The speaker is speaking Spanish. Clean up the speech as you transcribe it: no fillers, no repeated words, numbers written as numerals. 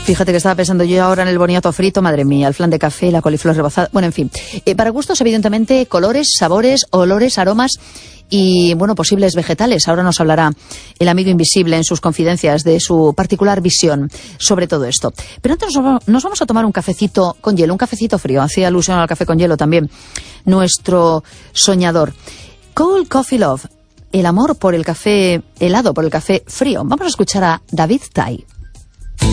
Fíjate que estaba pensando yo ahora en el boniato frito, madre mía, el flan de café, la coliflor rebozada, bueno, en fin. Para gustos, evidentemente, colores, sabores, olores, aromas y, bueno, posibles vegetales. Ahora nos hablará el amigo invisible en sus confidencias de su particular visión sobre todo esto. Pero antes nos vamos a tomar un cafecito con hielo, un cafecito frío. Hacía alusión al café con hielo también nuestro soñador. Cold Coffee Love, el amor por el café helado, por el café frío. Vamos a escuchar a David Tai.